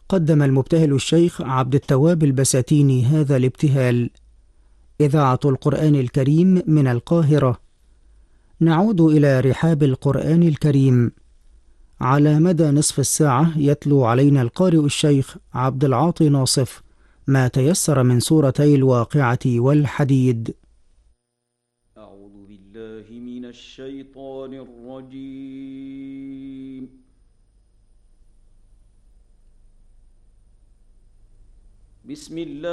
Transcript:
قدم المبتهل الشيخ عبد التواب البساتيني هذا الابتهال. إذاعة القرآن الكريم من القاهرة. نعود إلى رحاب القرآن الكريم. على مدى نصف الساعة يتلو علينا القارئ الشيخ عبد العاطي ناصف ما تيسر من سورتي الواقعة والحديد. أعوذ بالله من الشيطان الرجيم. بسم الله